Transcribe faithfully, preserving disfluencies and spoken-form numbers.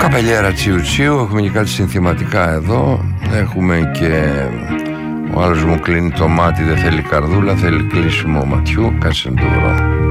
Καπελιέρα τσιου τσιου. Έχουμε και κάτι συνθηματικά εδώ. Έχουμε και ο άλλος μου κλείνει το μάτι, δεν θέλει καρδούλα, θέλει κλείσιμο ματιού. Κάτσε να το βρω.